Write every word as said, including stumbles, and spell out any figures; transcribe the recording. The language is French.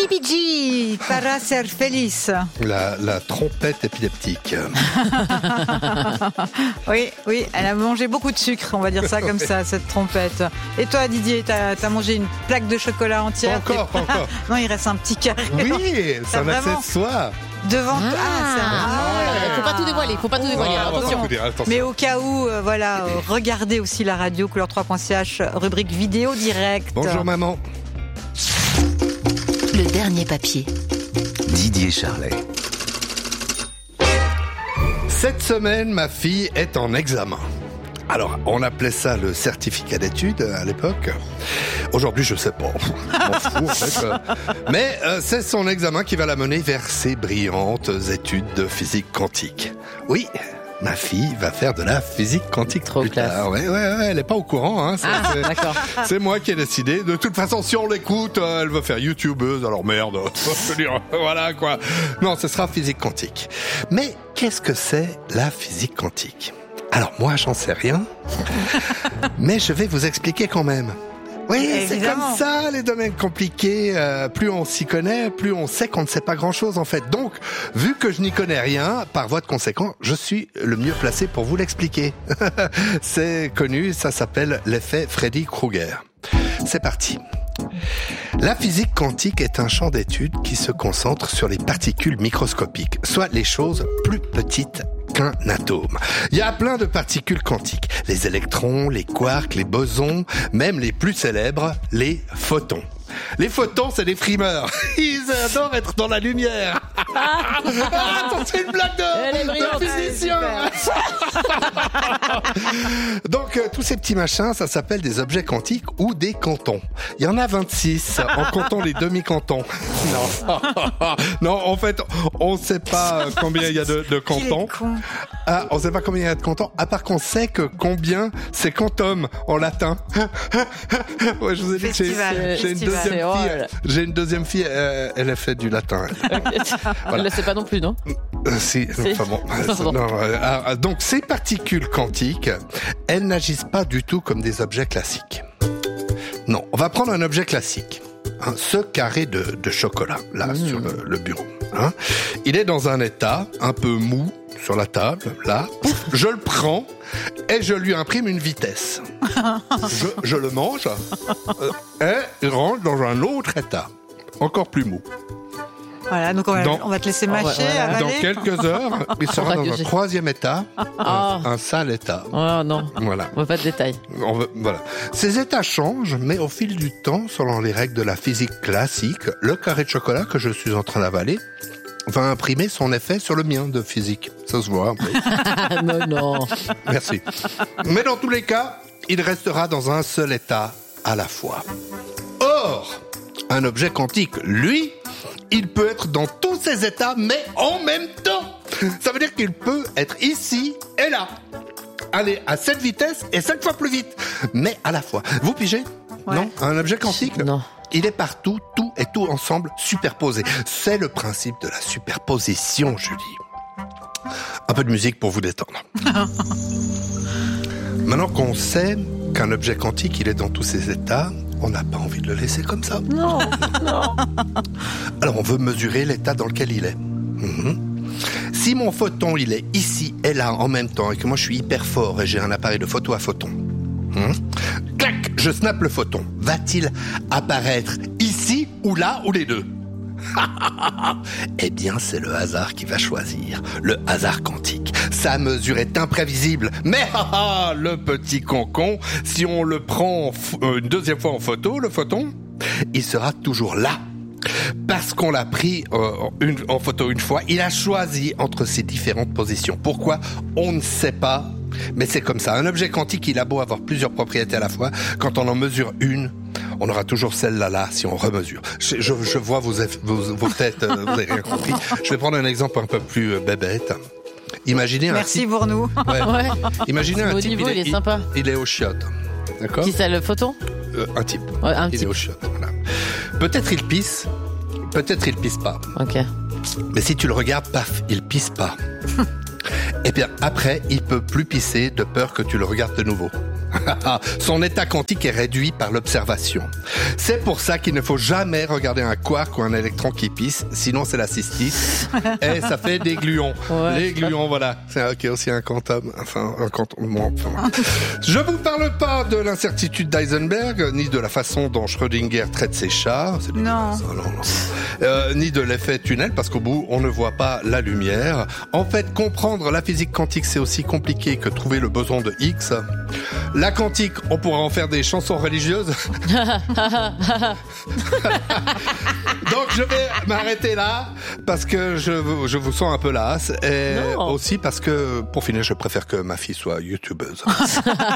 Petit Bee Gee, para ser feliz. La, la trompette épileptique. Oui, oui, elle a mangé beaucoup de sucre, on va dire ça comme ça, cette trompette. Et toi, Didier, t'as, t'as mangé une plaque de chocolat entière? Pas encore, pas encore. Non, il reste un petit carré. Oui, c'est un vraiment... accessoire. Devant. Ah, ah, c'est un... ah, faut pas tout dévoiler, faut pas tout dévoiler. Ah, Attention. attention. attention. Mais au cas où, euh, voilà, euh, regardez aussi la radio couleur trois point c h, rubrique vidéo direct. Bonjour maman. Le dernier papier. Didier Charlet. Cette semaine, ma fille est en examen. Alors, on appelait ça le certificat d'études à l'époque. Aujourd'hui, je sais pas. Je m'en fous, en fait. Mais euh, c'est son examen qui va la mener vers ses brillantes études de physique quantique. Oui, ma fille va faire de la physique quantique Trop plus classe. tard. Ouais, ouais, ouais, elle est pas au courant. Hein. C'est, Ah, c'est, d'accord. c'est moi qui ai décidé. De toute façon, si on l'écoute, euh, elle veut faire youtubeuse. Alors merde. Je veux dire, voilà quoi. Non, ce sera physique quantique. Mais qu'est-ce que c'est la physique quantique ? Alors moi, j'en sais rien, mais je vais vous expliquer quand même. Oui, Évidemment. c'est comme ça, les domaines compliqués. Euh, plus on s'y connaît, plus on sait qu'on ne sait pas grand-chose en fait. Donc, vu que je n'y connais rien, par voie de conséquent, je suis le mieux placé pour vous l'expliquer. C'est connu, ça s'appelle l'effet Freddy Krueger. C'est parti. La physique quantique est un champ d'étude qui se concentre sur les particules microscopiques, soit les choses plus petites qu'un atome. Il y a plein de particules quantiques, les électrons, les quarks, les bosons, même les plus célèbres, les photons. Les photons, c'est des frimeurs. Ils adorent être dans la lumière. Ah, c'est une blague Elle est de, brillante. de physicien. Donc, euh, tous ces petits machins, ça s'appelle des objets quantiques ou des quantons. Il y en a vingt-six en comptant les demi-quantons. Non. Non, en fait, on ne sait pas combien il y a de, de quantons. Ah, on ne sait pas combien il y a de quantons, à part qu'on sait que combien c'est quantum en latin. Ouais, je vous ai dit que j'ai, Festival, j'ai une festival. deuxième C'est fille. drôle. J'ai une deuxième fille, euh, elle a fait du latin. Elle le sait pas non plus, non? Euh, si, Si. enfin bon. Pardon. Non, euh, ah, donc ces particules quantiques, elles n'agissent pas du tout comme des objets classiques. Non, on va prendre un objet classique. Hein, ce carré de, de chocolat, là, Mmh. sur le, le bureau. Hein. Il est dans un état un peu mou sur la table, là. Je le prends et je lui imprime une vitesse. Je, je le mange euh, et il rentre dans un autre état, encore plus mou. Voilà, donc on va, Dans- on va te laisser mâcher, ouais, ouais. avaler. Dans quelques heures, il sera dans un Radiologie. troisième état, un, un sale état. Oh non, Voilà. on veut pas de détails. On veut- voilà. Ces états changent, mais au fil du temps, selon les règles de la physique classique, le carré de chocolat que je suis en train d'avaler va imprimer son effet sur le mien de physique. Ça se voit un peu. Ah non, non. Merci. Mais dans tous les cas, il restera dans un seul état à la fois. Or, un objet quantique, lui, il peut être dans tous ses états, mais en même temps. Ça veut dire qu'il peut être ici et là. Aller à cette vitesse et sept fois plus vite, mais à la fois. Vous pigez ? Ouais. Non ? Un objet quantique ? Non. Il est partout, tout et tout ensemble, superposé. C'est le principe de la superposition, Julie. Un peu de musique pour vous détendre. Maintenant qu'on sait qu'un objet quantique, il est dans tous ses états, on n'a pas envie de le laisser comme ça. Non, non. Alors on veut mesurer l'état dans lequel il est. Mhm. Si mon photon, il est ici et là en même temps, et que moi je suis hyper fort et j'ai un appareil de photo à photon, mhm. Clac, je snappe le photon. Va-t-il apparaître ici ou là ou les deux ? Eh bien, c'est le hasard qui va choisir. Le hasard quantique. Sa mesure est imprévisible. Mais ah, ah, le petit concon, si on le prend une deuxième fois en photo, le photon, il sera toujours là. Parce qu'on l'a pris euh, une, en photo une fois, il a choisi entre ces différentes positions. Pourquoi ? On ne sait pas. Mais c'est comme ça. Un objet quantique, il a beau avoir plusieurs propriétés à la fois. Quand on en mesure une, on aura toujours celle-là là si on remesure. Je, je, je vois vos, vos, vos têtes, euh, vous n'avez rien compris. Je vais prendre un exemple un peu plus euh, bébête. Imaginez Merci un type. pour nous. Ouais. Ouais. Imaginez un Au type. niveau, il est sympa. Il, il est au chiottes. D'accord ? Qui ça, le photon? Euh, Un type. Ouais, un Il petit. est au chiottes. Voilà. Peut-être il pisse. Peut-être il pisse pas. Ok. Mais si tu le regardes, paf, il pisse pas. Et bien après, il peut plus pisser de peur que tu le regardes de nouveau. Son état quantique est réduit par l'observation. C'est pour ça qu'il ne faut jamais regarder un quark ou un électron qui pisse, sinon c'est la cystite et ça fait des gluons. Ouais. Les gluons, voilà. C'est okay, aussi un quantum. Enfin, un quantum. Bon, enfin. Je vous parle pas de l'incertitude d'Heisenberg, ni de la façon dont Schrödinger traite ses chats. C'est Non. ça, non, non. Euh, ni de l'effet tunnel, parce qu'au bout, on ne voit pas la lumière. En fait, comprendre la physique quantique, c'est aussi compliqué que trouver le boson de Higgs. La quantique, on pourrait en faire des chansons religieuses. Donc je vais m'arrêter là parce que je, je vous sens un peu lasse et Non. aussi parce que pour finir je préfère que ma fille soit youtubeuse.